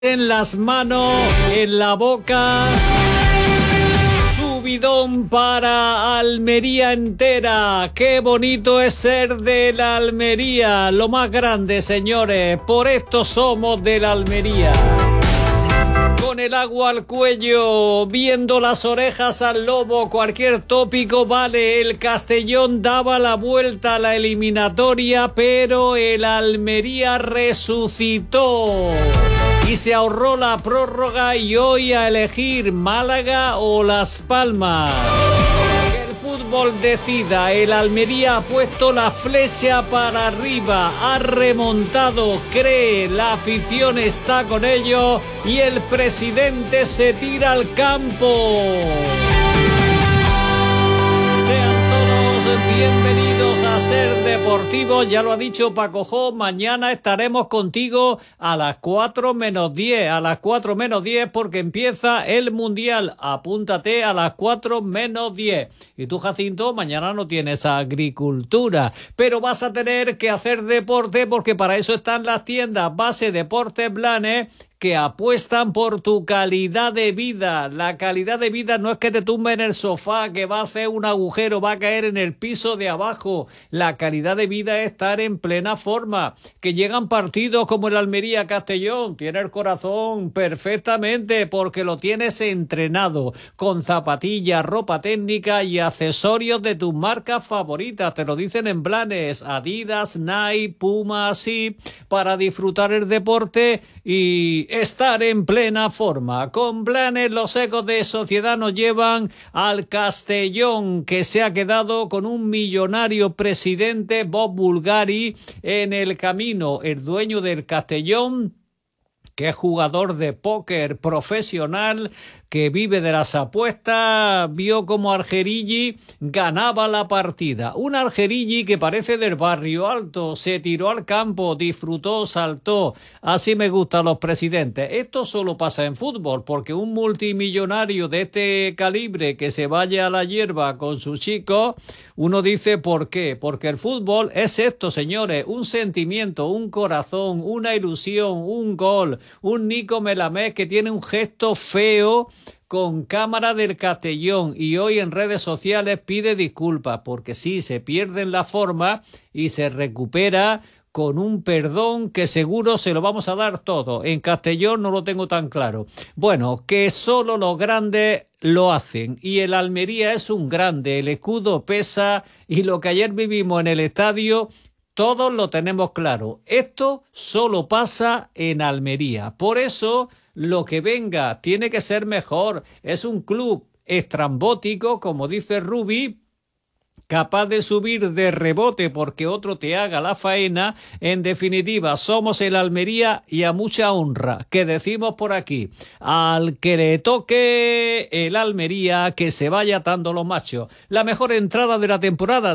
En las manos, en la boca, subidón para Almería entera. Qué bonito es ser de la Almería, lo más grande, señores, por esto somos de la Almería. Con el agua al cuello, viendo las orejas al lobo, cualquier tópico vale. El Castellón daba la vuelta a la eliminatoria, pero el Almería resucitó y se ahorró la prórroga, y hoy a elegir Málaga o Las Palmas. Que el fútbol decida. El Almería ha puesto la flecha para arriba, ha remontado, cree, la afición está con ellos y el presidente se tira al campo. Sean todos bienvenidos a Ser Deportivo. Ya lo ha dicho Paco Jo, mañana estaremos contigo a las 4 menos 10. A las 4 menos 10 porque empieza el Mundial. Apúntate a las 4 menos 10. Y tú, Jacinto, mañana no tienes agricultura, pero vas a tener que hacer deporte porque para eso están las tiendas Base Deportes Blanes, que apuestan por tu calidad de vida. La calidad de vida no es que te tumbe en el sofá, que va a hacer un agujero, va a caer en el piso de abajo. La calidad de vida es estar en plena forma. Que llegan partidos como el Almería Castellón, tiene el corazón perfectamente porque lo tienes entrenado, con zapatillas, ropa técnica y accesorios de tus marcas favoritas. Te lo dicen en Blanes, Adidas, Nike, Puma, sí, para disfrutar el deporte y estar en plena forma. Con Blanes, los ecos de Sociedad nos llevan al Castellón, que se ha quedado con un millonario presidente, Bob Bulgari, en el camino. El dueño del Castellón, que es jugador de póker profesional, que vive de las apuestas, vio como Argerigi ganaba la partida. Un Argerigi que parece del barrio alto, se tiró al campo, disfrutó, saltó. Así me gustan los presidentes. Esto solo pasa en fútbol, porque un multimillonario de este calibre que se vaya a la hierba con sus chicos, uno dice ¿por qué? Porque el fútbol es esto, señores, un sentimiento, un corazón, una ilusión, un gol, un Nico Melamés que tiene un gesto feo con cámara del Castellón y hoy en redes sociales pide disculpas porque sí, se pierde en la forma y se recupera con un perdón que seguro se lo vamos a dar todo. En Castellón no lo tengo tan claro. Bueno, que solo los grandes lo hacen y el Almería es un grande, el escudo pesa y lo que ayer vivimos en el estadio todos lo tenemos claro. Esto solo pasa en Almería. Por eso lo que venga tiene que ser mejor. Es un club estrambótico, como dice Rubi, capaz de subir de rebote porque otro te haga la faena. En definitiva, somos el Almería y a mucha honra, que decimos por aquí, al que le toque el Almería, que se vaya atando los machos. La mejor entrada de la temporada,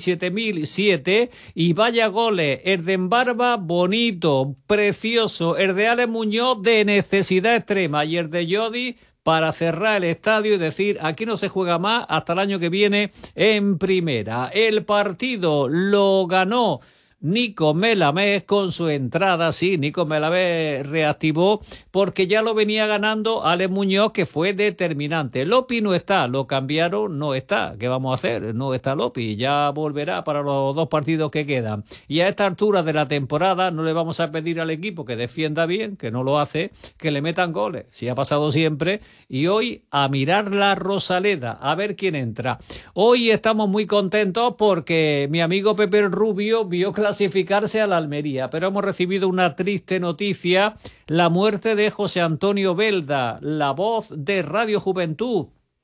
17.007, y vaya goles, el de Embarba, bonito, precioso, el de Alex Muñoz, de necesidad extrema, y el de Jodi, para cerrar el estadio y decir, aquí no se juega más hasta el año que viene en primera. El partido lo ganó Nico Melamés con su entrada. Sí, Nico Melamés reactivó porque ya lo venía ganando Alex Muñoz, que fue determinante. Lopi no está, lo cambiaron, no está. ¿Qué vamos a hacer? No está Lopi, ya volverá para los 2 partidos que quedan. Y a esta altura de la temporada no le vamos a pedir al equipo que defienda bien, que no lo hace, que le metan goles. Sí ha pasado siempre. Y hoy a mirar la Rosaleda, a ver quién entra. Hoy estamos muy contentos porque mi amigo Pepe el Rubio vio clasificarse a la Almería, pero hemos recibido una triste noticia, la muerte de José Antonio Belda, la voz de Radio Juventud,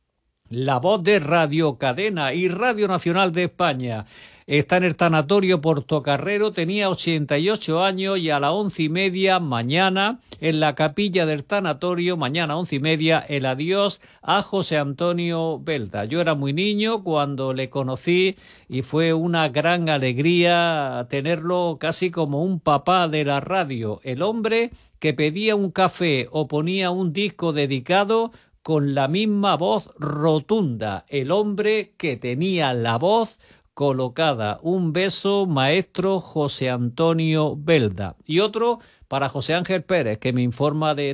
la voz de Radio Cadena y Radio Nacional de España. Está en el tanatorio Portocarrero, tenía 88 años y a las 11:30 mañana, en la capilla del tanatorio, mañana 11:30, el adiós a José Antonio Belda. Yo era muy niño cuando le conocí y fue una gran alegría tenerlo casi como un papá de la radio. El hombre que pedía un café o ponía un disco dedicado con la misma voz rotunda. El hombre que tenía la voz colocada. Un beso, maestro José Antonio Belda. Y otro para José Ángel Pérez, que me informa de